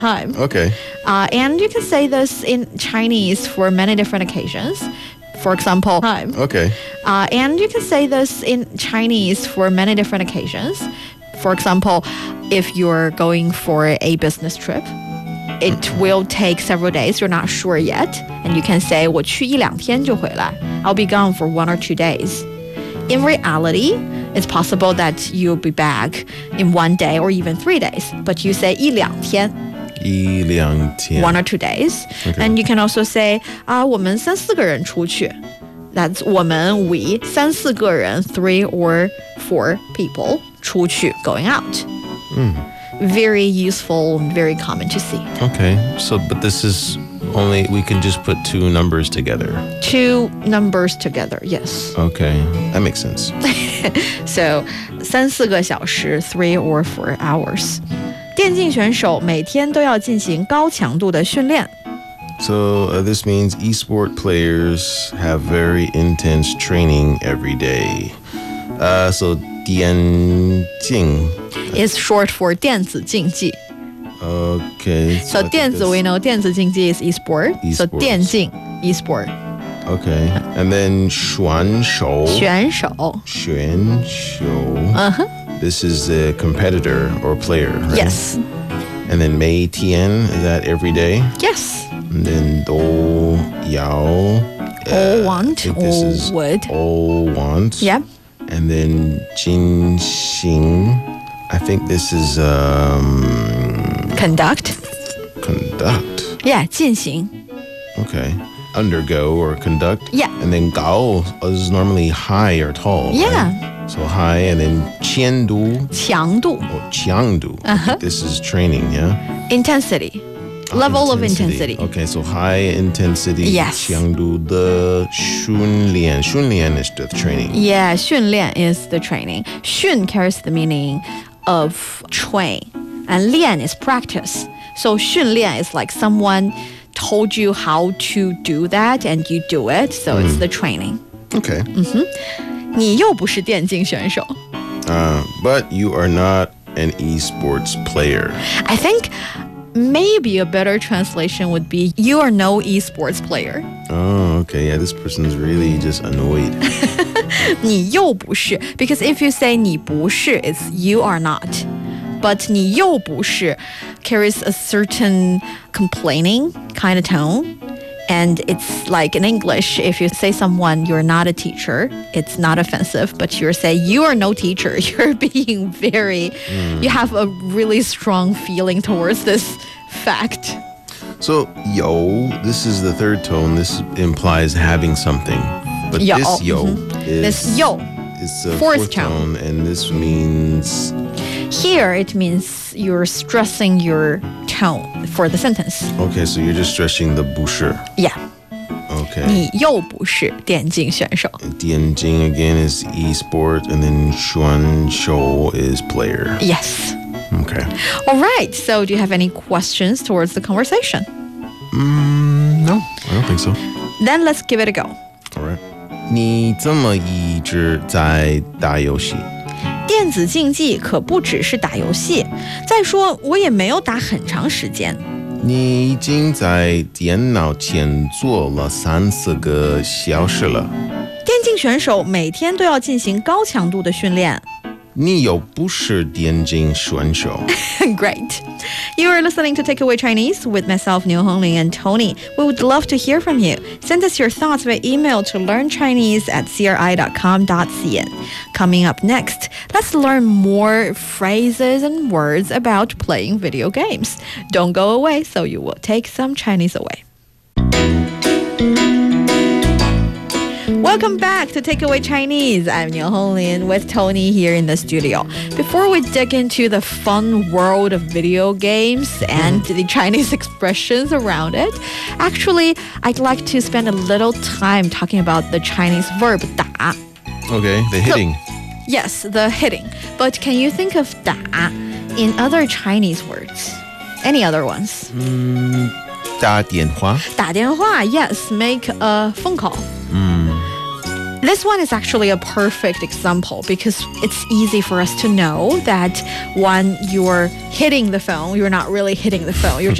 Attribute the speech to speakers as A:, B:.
A: time.
B: Okay.
A: And you can say this in Chinese for many different occasions. For example, time.
B: Okay.
A: And you can say this in Chinese for many different occasions. For example, if you're going for a business trip, it will take several days. You're not sure yet. And you can say, 我去1-2天就回来. I'll be gone for 1 or 2 days. In reality, it's possible that you'll be back in 1 day or even 3 days. But you say 1-2天.
B: 1-2天
A: 1 or 2 days.
B: Okay.
A: And you can also say, 我们3-4个人出去. That's 我们 we 3-4个人 3 or 4 people 出去 going out. Very useful, very common to see.
B: Okay. So, but this is only, we can just put 2 numbers together.
A: 2 numbers together, yes.
B: Okay. That makes sense.
A: So 3-4个小时 3 or 4 hours. 电竞选手每天都要进行高强度的训练.
B: So, this means esport players have very intense training every day. So, 电竞
A: is short for 电子竞技.
B: Okay.
A: So
B: I think
A: 电子 we know 电子竞技 is esport. So
B: Esports.
A: 电竞 esport.
B: Okay. And then 选手
A: 选手.
B: This is a competitor or player, right?
A: Yes.
B: And then 每天 is that every day?
A: Yes.
B: And then 都要
A: all want,
B: I think this
A: all
B: is
A: would.
B: all want.
A: Yep.
B: And then 进行 I think this is
A: Conduct.
B: conduct.
A: Yeah, 进行.
B: Okay. Undergo or conduct.
A: Yeah.
B: And then 高 is normally high or tall.
A: Yeah.
B: Right? So high, and then 强度
A: 强度.
B: or 强度. This is training, yeah?
A: Intensity. Level of intensity.
B: Okay, so high intensity.
A: Yes.
B: 强度的训练. 训练 is the training.
A: Yeah, 训练 is the training. 训 carries the meaning of train. And 练 is practice. So 训练 is like someone told you how to do that and you do it. So it's the training.
B: Okay.
A: 你又不是电竞选手.
B: But you are not an esports player.
A: I think maybe a better translation would be you are no esports player.
B: Oh, okay. Yeah, this person's really just annoyed.
A: 你又不是 because if you say 你不是 it's you are not. But 你又不是 carries a certain complaining kind of tone. And it's like in English, if you say someone you're not a teacher, it's not offensive. But you say you are no teacher, you're being very, you have a really strong feeling towards this fact.
B: So, yo, this is the third tone. This implies having something. But
A: Yo,
B: this yo is
A: This yo,
B: is the
A: fourth
B: fourth
A: tone.
B: tone, and this means
A: here it means you're stressing your tone for the sentence.
B: okay. So you're just stretching the 不是.
A: Yeah.
B: Okay.
A: 你又不是电竞选手.
B: 电竞 again is esport, and then 选手 is player.
A: Yes.
B: Okay.
A: All right. So do you have any questions towards the conversation?
B: No, I don't think so.
A: Then let's give it a go.
B: All right. 你怎么一直在打游戏？
A: 电子竞技可不只是打游戏，再说我也没有打很长时间。
B: 你已经在电脑前坐了3-4个小时了。
A: 电竞选手每天都要进行高强度的训练。
B: 你又不是电竞选手。
A: Great. You are listening to Takeaway Chinese with myself, Niu Hongling, and Tony. We would love to hear from you. Send us your thoughts by email to learnchinese@cri.com.cn. Coming up next, let's learn more phrases and words about playing video games. Don't go away, so you will take some Chinese away. Welcome back to Takeaway Chinese. I'm Niu Honglin with Tony here in the studio. Before we dig into the fun world of video games and the Chinese expressions around it, actually, I'd like to spend a little time talking about the Chinese verb 打.
B: Okay, the hitting.
A: Yes, the hitting. But can you think of 打 in other Chinese words? Any other ones?
B: 打电话。
A: 打电话, yes, make a phone call. This one is actually a perfect example because it's easy for us to know that when you're hitting the phone, you're not really hitting the phone. You're